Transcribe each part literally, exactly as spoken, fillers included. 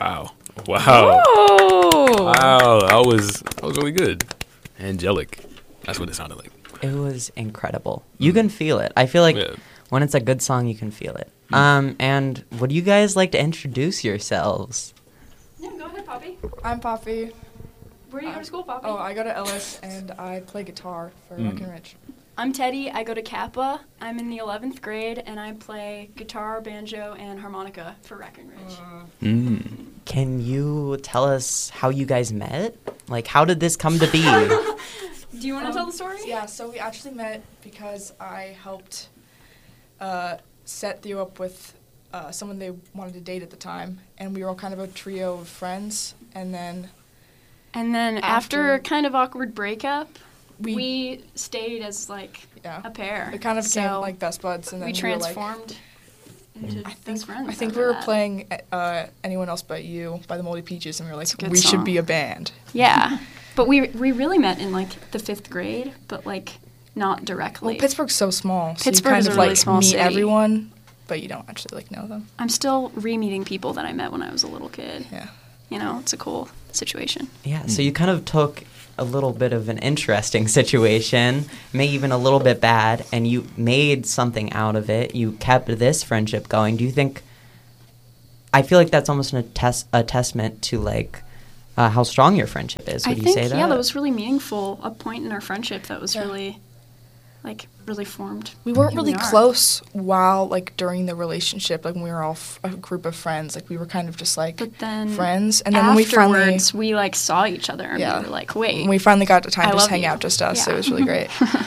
Wow. Wow. Whoa. Wow. That was that was really good. Angelic. That's what it sounded like. It was incredible. You can feel it. I feel like Yeah. when it's a good song, you can feel it. Um, and would you guys like to introduce yourselves? Yeah, go ahead, Poppy. I'm Poppy. Where do you go to school, Poppy? Oh, I go to Ellis and I play guitar for Mm. Breckenridge. I'm Teddy. I go to Kappa. I'm in the eleventh grade, and I play guitar, banjo, and harmonica for Breckenridge. Mm. Can you tell us how you guys met? Like, how did this come to be? Do you want to Um, tell the story? Yeah, so we actually met because I helped uh, set Theo up with uh, someone they wanted to date at the time, and we were all kind of a trio of friends, and then And then after, After- a kind of awkward breakup, we, we, stayed as like yeah, a pair. we kind of became So like best buds, and then we we were, like- transformed into I think, best friends. I think after we were that. playing uh, Anyone Else But You by the Moldy Peaches, and we were like, It's a good we should song. be a band. Yeah, but we we really met in like the fifth grade, but like not directly. Well, Pittsburgh's so small, so Pittsburgh you kind is of a really like small meet city. everyone, but you don't actually like know them. I'm still re-meeting people that I met when I was a little kid. Yeah. You know, it's a cool situation. Yeah, so you kind of took a little bit of an interesting situation, maybe even a little bit bad, and you made something out of it. You kept this friendship going. Do you think? I feel like that's almost an attest, a testament to like uh, how strong your friendship is. Would I you think say that? yeah, that was really meaningful. A point in our friendship that was Yeah. really, like, really formed. We weren't Here really we are. close while, like, during the relationship. Like, when we were all f- a group of friends, like, we were kind of just, like, But then friends. And then when we finally, afterwards, we like saw each other and Yeah. we were like, wait. when we finally got the time I to just love hang you. out, just us, Yeah. it was really great.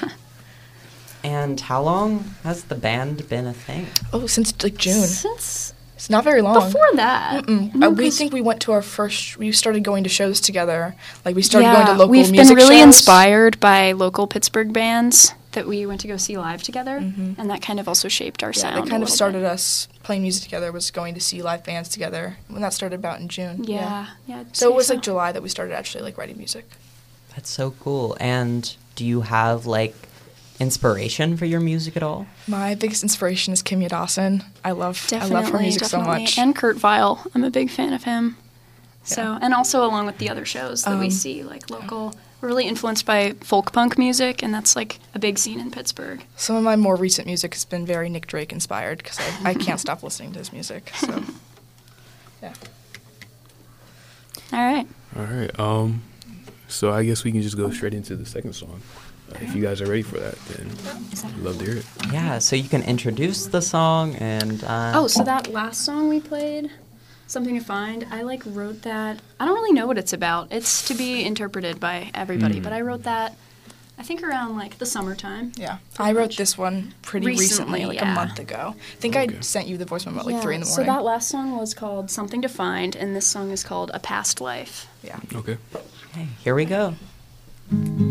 And how long has the band been a thing? Oh, since, like, June. Since It's not very long. before that. Mm-mm. No, Uh, we 'cause- think we went to our first, we started going to shows together. Like, we started going to Yeah, local we've music been really shows. inspired by local Pittsburgh bands that we went to go see live together, Mhm. and that kind of also shaped our Yeah, sound. that a kind of little started bit. us playing music together, was going to see live bands together. When that started about in June. Yeah, yeah. I'd So it say was like July that we started actually like writing music. That's so cool. And do you have like inspiration for your music at all? My biggest inspiration is Kimya Dawson. I love Definitely, I love her music definitely. so much. And Kurt Vile. I'm a big fan of him. So, Yeah. and also along with the other shows that we Um, see, like local, we're really influenced by folk punk music, and that's like a big scene in Pittsburgh. Some of my more recent music has been very Nick Drake inspired because I, I can't stop listening to his music. So yeah. All right. All right. Um. So I guess we can just go straight into the second song. Uh, if you guys are ready for that, then I'd love to hear it. Yeah, so you can introduce the song and. Uh, Oh, so that last song we played, Something to Find, I like wrote that. I don't really know what it's about. It's to be interpreted by everybody, Mm. but I wrote that, I think around like the summertime. Yeah. Pretty I wrote much. this one pretty Recently, recently, like yeah. a month ago. I think Okay. I sent you the voice memo at like Yeah, three in the So morning. that last song was called Something to Find, and this song is called A Past Life. yeah. Okay. Okay, here we go.